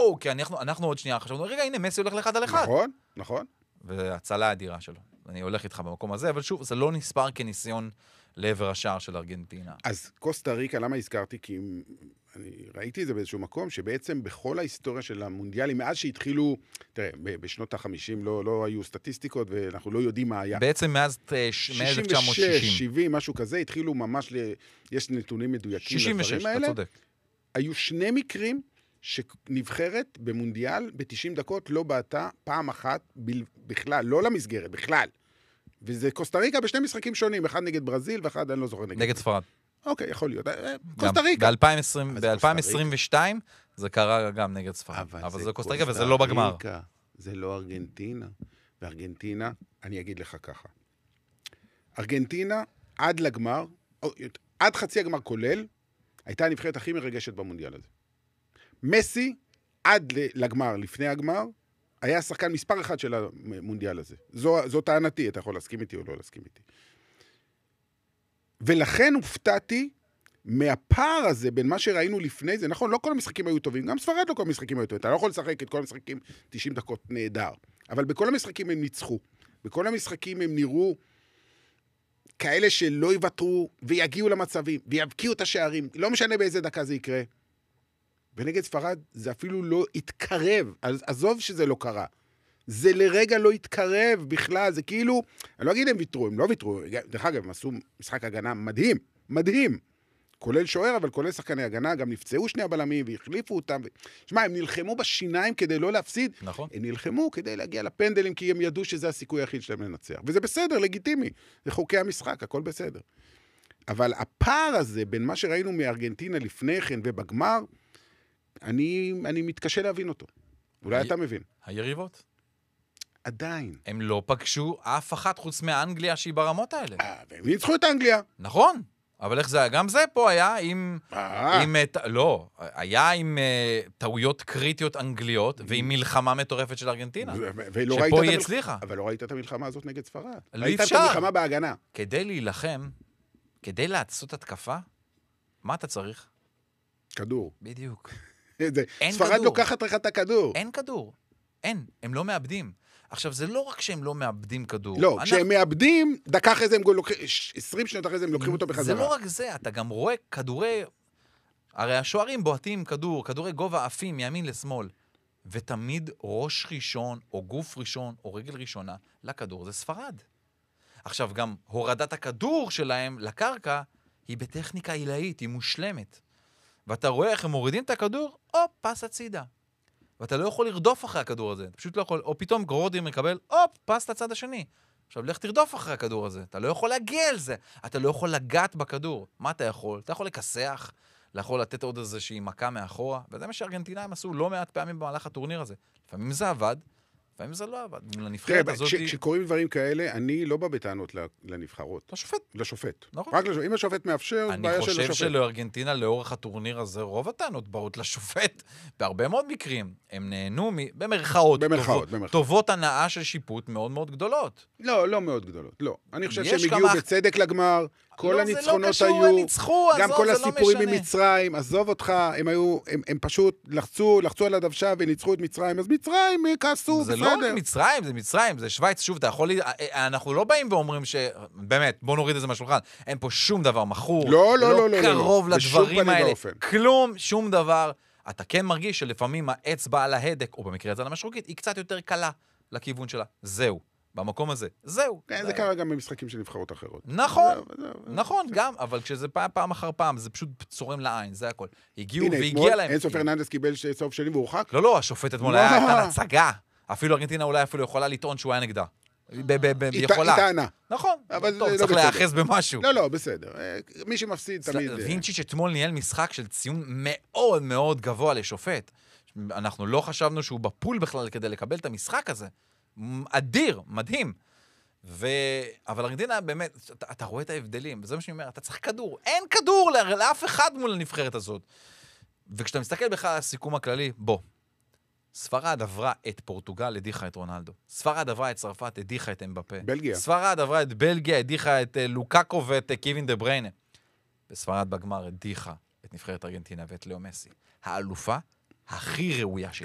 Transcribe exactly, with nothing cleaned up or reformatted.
וואו, כי אנחנו, אנחנו עוד שנייה חשבנו, רגע, הנה, מסי הולך לאחד על אחד. נכון, נכון. והצלה האדירה שלו. אני הולך איתך במקום הזה, אבל שוב, זה לא נספר כניסיון לעבר השער של ארגנטינה. אז קוסטה ריקה, למה הזכרתי? כי אני ראיתי את זה באיזשהו מקום, שבעצם בכל ההיסטוריה של המונדיאלים, מאז שהתחילו, תראה, בשנות ה-חמישים לא, לא היו סטטיסטיקות, ואנחנו לא יודעים מה היה. בעצם מאז אלף תשע מאות שישים. שישים ושש, שבעים, משהו כזה, התחילו ממש, ל... יש נתונים מדויקים לדברים האלה. שישים ושש, אתה צודק. היו שני מקרים שנבחרת במונדיאל ב-תשעים דקות לא בעתה פעם אחת בכלל, לא למסגרת, בכלל. וזה קוסטה ריקה בשני משחקים שונים, אחד נגד ברזיל ואחד אני לא זוכר נגד. נגד ספרד. אוקיי, יכול להיות. קוסטה ריקה. ב-אלפיים עשרים ושתיים זה קרה גם נגד ספרד. אבל זה קוסטה ריקה וזה לא בגמר. זה לא ארגנטינה. וארגנטינה, אני אגיד לך ככה. ארגנטינה עד לגמר, עד חצי הגמר כולל, הייתה הנבחרת הכי מרגשת במונדיאל הזה. מסי, עד לגמר, לפני הגמר, היה השחקן מספר אחד של המונדיאל הזה. זו, זו טענתי, אתה יכול להסכים איתי או לא להסכים איתי. ולכן הופתעתי מהפער הזה בין מה שראינו לפני זה. נכון, לא כל המשחקים היו טובים, גם ספרד לא כל המשחקים היו טובים. אתה לא יכול לשחק את כל המשחקים תשעים דקות נהדר. אבל בכל המשחקים הם ניצחו. בכל המשחקים הם נראו כאלה שלא יוותרו ויגיעו למצבים, ויבקיעו את השערים. לא משנה באיזה דקה זה יקרה. ונגד ספרד זה אפילו לא התקרב, עזוב שזה לא קרה. זה לרגע לא התקרב בכלל, זה כאילו, אני לא אגיד הם ויתרו, הם לא ויתרו, דרך אגב, הם עשו משחק הגנה מדהים, מדהים. כולל שוער, אבל כולל שחקני הגנה, גם נפצעו שני הבלמים והחליפו אותם. שמע, הם נלחמו בשיניים כדי לא להפסיד. נכון. הם נלחמו כדי להגיע לפנדלים, כי הם ידעו שזה הסיכוי היחיד שלהם לנצח. וזה בסדר, לגיטימי. זה חוקי המשחק, הכל בסדר. אבל הפער הזה בין מה שראינו מארגנטינה לפני כן ובגמר, אני, אני מתקשה להבין אותו. אולי אתה מבין. היריבות? עדיין. הם לא פגשו אף אחת חוץ מאנגליה שהיא ברמות האלה. אה, והם ניצחו את אנגליה. נכון. אבל איך זה היה? גם זה פה היה עם... עם לא, היה עם טעויות קריטיות אנגליות, ועם מלחמה מטורפת של ארגנטינה. שפה היא הצליחה. אבל לא ראית את המלחמה הזאת נגד ספרד. לא ראית אפשר. את המלחמה בהגנה. כדי להילחם, כדי לעשות התקפה, מה אתה צריך? כדור. בדיוק. ספרד לוקחת לך את הכדור. אין כדור. אין. הם לא מאבדים. עכשיו, זה לא רק שהם לא מאבדים כדור. לא, כשהם מאבדים, דקה אחרי זה הם לוקחים, עשרים שניות אחרי זה הם לוקחים אותו בחזרה. זה לא רק זה, אתה גם רואה כדורי, הרי השוערים בועטים כדור, כדורי גובה עפים מימין לשמאל, ותמיד ראש ראשון, או גוף ראשון, או רגל ראשונה, לכדור זה ספרד. עכשיו, גם הורדת הכדור שלהם לקרקע, היא בטכניקה עילאית, היא מושלמת. ואתה רואה איך הם מורידים את הכדור, או פס הצידה. ואתה לא יכול לרדוף אחרי הכדור הזה. אתה פשוט לא יכול, או פתאום גרודי מקבל, הופ, פס לצד השני. עכשיו, לך תרדוף אחרי הכדור הזה. אתה לא יכול להגיע על זה. אתה לא יכול לגעת בכדור. מה אתה יכול? אתה יכול לקסח, אתה יכול לתת עוד איזושהי מכה מאחורה, וזה מה שארגנטינאים עשו לא מעט פעמים במהלך הטורניר הזה. לפעמים זה עבד, לפעמים זה לא עבד. לנבחרת הזאת... כשקוראים דברים כאלה, אני לא בא בטענות לנבחרות. לשופט. לשופט. נכון. רק לשופט. אם השופט מאפשר, בעיה של השופט. אני חושב שלארגנטינה, לאורך הטורניר הזה, רוב הטענות באות לשופט. בהרבה מאוד מקרים, הם נהנו במרכאות, במרכאות, טובות הנאה של שיפוט מאוד מאוד גדולות. לא, לא מאוד גדולות. לא. אני חושב שהם הגיעו בצדק לגמר, כל הניצחונות היו, גם כל הסיפורים ממצרים, עזוב אותך, הם היו, הם פשוט לחצו, לחצו על הדוושה וניצחו את מצרים, אז מצרים כעסו, בסדר. זה לא מצרים, זה מצרים, זה שוויץ, שוב, אתה יכול, אנחנו לא באים ואומרים ש, באמת, בוא נוריד את זה מהשולחן, אין פה שום דבר מכור, לא, לא, לא, לא, קרוב לדברים האלה, כלום, שום דבר. אתה כן מרגיש שלפעמים האצבע על ההדק, או במקרה הזה על המשרוקית, היא קצת יותר קלה לכיוון שלה. זהו. במקום הזה. זהו. זה קרה גם במשחקים של נבחרות אחרות. נכון, נכון, גם, אבל כשזה פעם אחר פעם, זה פשוט צורם לעין, זה הכל. הגיעו והגיע להם. אינסו פרננדס קיבל סוף שני והורחק? לא, לא, השופט אתמול היה נתן הצגה. אפילו ארגנטינה אולי אפילו יכולה לטעון שהוא היה נגדה. יכולה. היא טענה. נכון. טוב, צריך להיאחז במשהו. לא, לא, בסדר. מי שמפסיד תמיד... וינצ'יץ' אתמול ניהל משחק של ציון מאוד מאוד גבוה לשופט. אנחנו לא חשבנו שהוא בפול בכלל כדי לקבל את המשחק הזה. אדיר, מדהים. ו... אבל ארגנטינה באמת, אתה, אתה רואה את ההבדלים, וזה מה שאני אומר, אתה צריך כדור. אין כדור לאף אחד מול הנבחרת הזאת. וכשאתה מסתכל בכלל על הסיכום הכללי, בוא. ספרד עברה את פורטוגל, הדיחה את רונלדו. ספרד עברה את צרפת, הדיחה את אמבפה. בלגיה. ספרד עברה את בלגיה, הדיחה את לוקאקו ואת קיווין דה בריינה. וספרד בגמר הדיחה את נבחרת ארגנטינה ואת לאו מסי. האלופה הכי ראויה שיש.